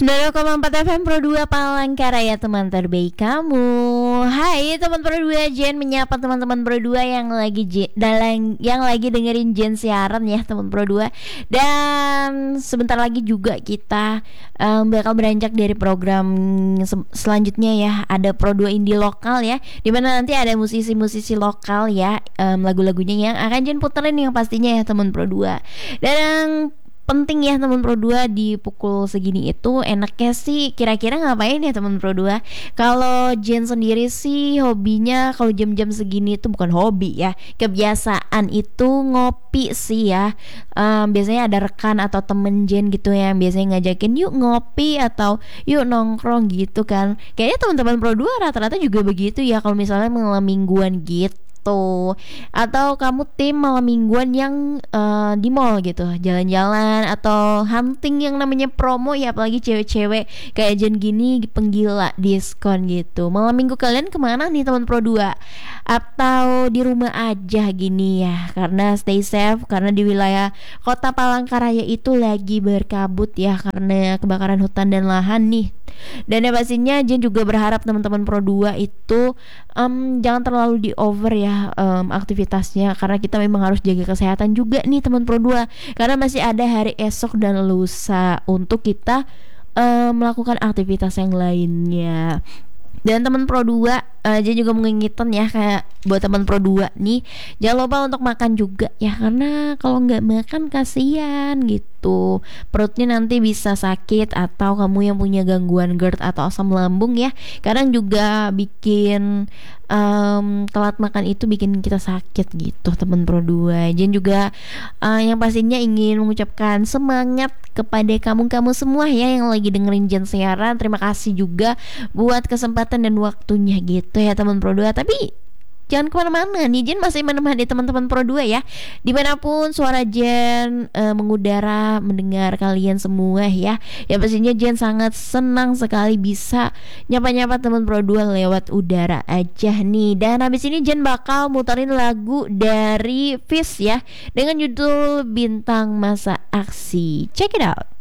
90,4 FM Pro 2 Palangkaraya, teman terbaik kamu. Hai teman Pro 2, Jen menyapa teman-teman Pro 2 yang lagi dengerin Jen siaran ya teman Pro 2. Dan sebentar lagi juga kita bakal beranjak dari program selanjutnya ya. Ada Pro 2 Indie lokal ya, dimana nanti ada musisi-musisi lokal ya, lagu-lagunya yang akan Jen puterin yang pastinya ya teman Pro 2. Dan yang penting ya teman Pro 2, di pukul segini itu enaknya sih kira-kira ngapain ya teman Pro 2? Kalau Jen sendiri sih hobinya kalau jam-jam segini itu bukan hobi ya, kebiasaan itu ngopi sih ya. Biasanya ada rekan atau temen Jen gitu yang biasanya ngajakin yuk ngopi atau yuk nongkrong gitu kan. Kayaknya teman-teman Pro 2 rata-rata juga begitu ya kalau misalnya malam mingguan gitu. Atau kamu tim malam mingguan yang di mall gitu, jalan-jalan atau hunting yang namanya promo ya, apalagi cewek-cewek kayak Jen gini penggila diskon gitu. Malam minggu kalian kemana nih teman Pro 2? Atau di rumah aja gini ya, karena stay safe, karena di wilayah kota Palangkaraya itu lagi berkabut ya karena kebakaran hutan dan lahan nih. Dan ya pastinya Jen juga berharap teman-teman Pro 2 itu jangan terlalu di over ya aktivitasnya, karena kita memang harus jaga kesehatan juga nih teman Pro 2, karena masih ada hari esok dan lusa untuk kita melakukan aktivitas yang lainnya. Dan teman Pro 2 Jen juga mengingatkan ya, kayak buat teman Pro 2 nih, jangan lupa untuk makan juga ya, karena kalau nggak makan kasihan gitu, perutnya nanti bisa sakit, atau kamu yang punya gangguan GERD atau asam lambung ya, kadang juga bikin telat makan itu bikin kita sakit gitu teman Pro 2. Jen juga yang pastinya ingin mengucapkan semangat kepada kamu semua ya yang lagi dengerin Jen siaran. Terima kasih juga buat kesempatan dan waktunya gitu ya teman Pro 2. Tapi jangan kemana-mana nih, Jen masih menemani teman-teman Pro 2 ya, dimanapun suara Jen mengudara, mendengar kalian semua ya. Ya pastinya Jen sangat senang sekali bisa nyapa-nyapa teman Pro 2 lewat udara aja nih. Dan habis ini Jen bakal muterin lagu dari Fish ya, dengan judul Bintang Masa Aksi. Check it out.